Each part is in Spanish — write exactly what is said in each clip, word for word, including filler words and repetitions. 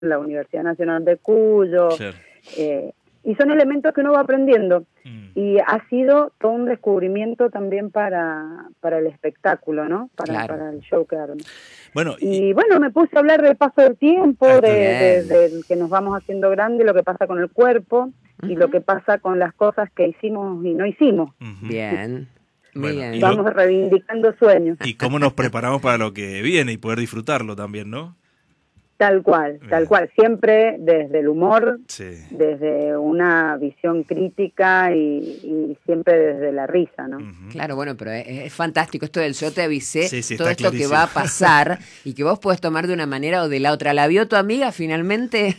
la Universidad Nacional de Cuyo, Claro. eh, y son elementos que uno va aprendiendo. Mm. Y ha sido todo un descubrimiento también para, para el espectáculo, ¿no? Para, Claro. para el show que armo. Bueno, y, Y bueno, me puse a hablar del paso del tiempo, Ah, está de, de, bien. del que nos vamos haciendo grande, lo que pasa con el cuerpo y lo Ujú. que pasa con las cosas que hicimos y no hicimos. ujú. Bien, muy Bueno, bien. y lo- Vamos reivindicando sueños. y cómo nos preparamos para lo que viene y poder disfrutarlo también, ¿no? Tal cual, tal Bien. cual. Siempre desde el humor, Sí. desde una visión crítica y, y siempre desde la risa, ¿no? Ujú. Claro, bueno, pero es, es fantástico esto del yo te avisé, Sí, sí, todo está esto que clarísimo. va a pasar y que vos podés tomar de una manera o de la otra. ¿La vio tu amiga finalmente?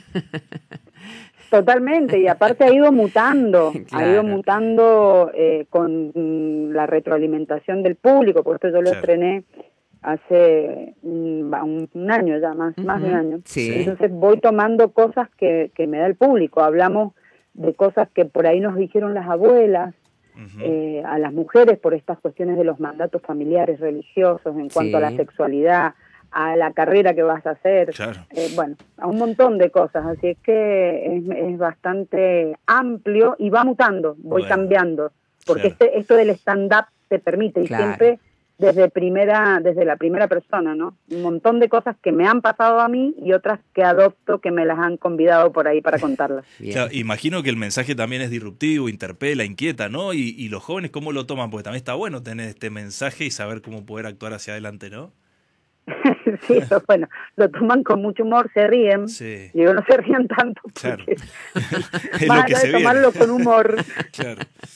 Totalmente, y aparte ha ido mutando, ha ido Claro. mutando eh, con mm, la retroalimentación del público, porque esto yo lo Claro. estrené hace mm, va, un, un año ya, más, más de un Ujú, año. sí. Entonces voy tomando cosas que, que me da el público, hablamos de cosas que por ahí nos dijeron las abuelas, Ujú. eh, a las mujeres por estas cuestiones de los mandatos familiares religiosos en cuanto a la Sí. sexualidad, a la carrera que vas a hacer, Claro. eh, bueno, a un montón de cosas, así es que es, es bastante amplio y va mutando, voy Bueno, cambiando, porque claro. este esto del stand-up te permite, y Claro. siempre desde primera desde la primera persona, ¿no? Un montón de cosas que me han pasado a mí y otras que adopto que me las han convidado por ahí para contarlas. Bien. Claro, imagino que el mensaje también es disruptivo, interpela, inquieta, ¿no? Y, y los jóvenes, ¿cómo lo toman? Porque también está bueno tener este mensaje y saber cómo poder actuar hacia adelante, ¿no? Sí, eso, bueno, lo toman con mucho humor, se ríen. Sí. Digo, no se rían tanto Claro. porque Es más lo que allá se de viene. tomarlo con humor, Claro.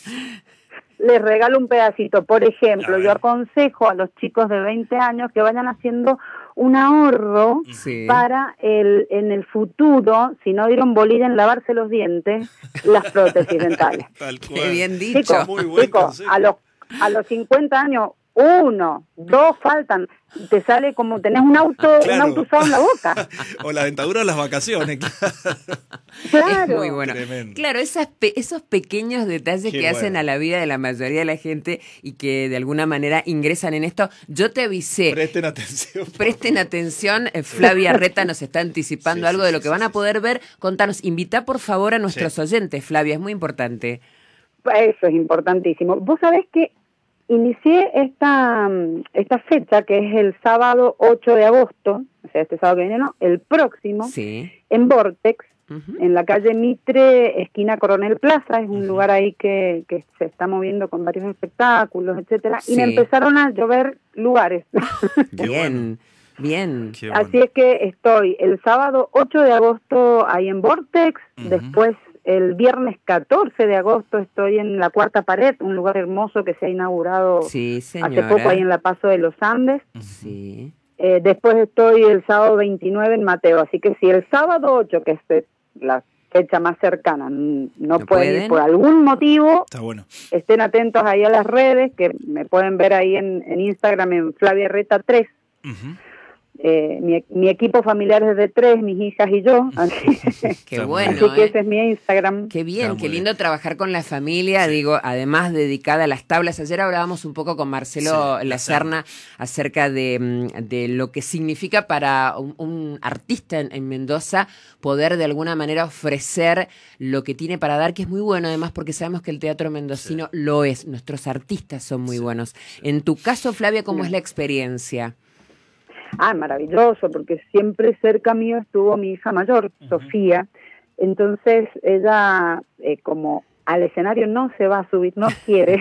les regalo un pedacito. Por ejemplo, A ver. yo aconsejo a los chicos de veinte años que vayan haciendo un ahorro Sí. para el en el futuro, si no dieron bolilla en lavarse los dientes, las prótesis dentales. Tal Qué cual. bien dicho. Chicos, Muy buen chicos, consejo. a los a los cincuenta años, uno, dos faltan, te sale como tenés un auto, un Claro. auto usado en la boca. O la dentadura o las vacaciones, claro. Claro. Es muy bueno. Tremendo. Claro, esas pe- esos pequeños detalles Qué que hacen bueno. a la vida de la mayoría de la gente y que de alguna manera ingresan en esto. Yo te avisé. Presten atención. por Presten favor. atención, eh, Flavia Reta nos está anticipando Sí, algo sí, de lo sí, que sí, van a sí, poder ver. Contanos, invita por favor a nuestros Sí. oyentes, Flavia, es muy importante. Eso es importantísimo. Vos sabés que inicié esta, mm, esta fecha, que es el sábado ocho de agosto, o sea, este sábado que viene, no, el próximo, Sí. en Vortex, Ujú. en la calle Mitre, esquina Coronel Plaza, es un Ujú. lugar ahí que, que se está moviendo con varios espectáculos, etcétera, y me Sí. empezaron a llover lugares. Qué Bien, bien. Qué bueno. Así es que estoy el sábado ocho de agosto ahí en Vortex, Ujú. después el viernes catorce de agosto estoy en La Cuarta Pared, un lugar hermoso que se ha inaugurado Sí, hace señora. poco ahí en la Paso de los Andes. Sí. Eh, después estoy el sábado veintinueve en Mateo, así que si el sábado ocho, que es eh, la fecha más cercana, n- no, ¿No pueden pueden? ir por algún motivo, Está bueno. estén atentos ahí a las redes, que me pueden ver ahí en, en Instagram en Flavia Reta tres. Ujú. Eh, mi, mi equipo familiar es de tres, mis hijas y yo, así, Qué Está muy bueno, así que ¿eh? ese es mi Instagram. Qué Está bien, muy qué bien. lindo trabajar con la familia, Sí. digo, además dedicada a las tablas. Ayer hablábamos un poco con Marcelo Sí, La Serna acerca de, mm, de lo que significa para un, un artista en, en Mendoza poder de alguna manera ofrecer lo que tiene para dar, que es muy bueno además porque sabemos que el teatro mendocino lo es, nuestros artistas son muy Sí, buenos. En tu caso, Flavia, ¿cómo Sí. es la experiencia? Ah, maravilloso, porque siempre cerca mío estuvo mi hija mayor, Ujú. Sofía. Entonces ella, eh, como al escenario no se va a subir, no quiere,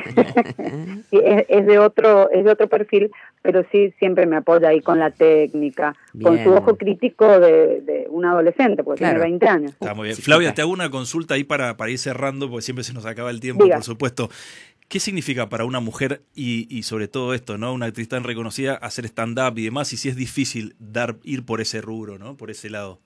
y es, es de otro es de otro perfil, pero sí siempre me apoya ahí con la técnica, con Bien. su ojo crítico de, de un adolescente, porque Claro. tiene veinte años. Está muy bien. Chiquita. Flavia, te hago una consulta ahí para, para ir cerrando, porque siempre se nos acaba el tiempo, Diga. por supuesto. ¿Qué significa para una mujer y, y sobre todo esto, ¿no? Una actriz tan reconocida, hacer stand-up y demás, y si es difícil dar ir por ese rubro, ¿no? Por ese lado.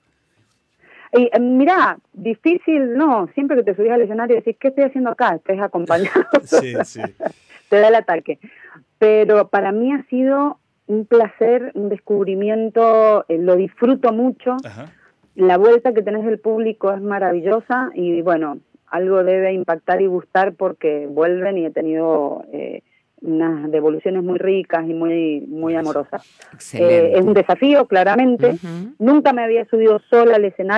Y eh, mirá, difícil no, siempre que te subís al escenario decís, ¿qué estoy haciendo acá? Estés acompañado. Sí, sí. Te da el ataque. Pero para mí ha sido un placer, un descubrimiento, eh, lo disfruto mucho. Ajá. La vuelta que tenés del público es maravillosa y bueno, algo debe impactar y gustar porque vuelven y he tenido eh, unas devoluciones muy ricas y muy, muy amorosas. Excelente. Eh, es un desafío, claramente. Uh-huh. Nunca me había subido sola al escenario.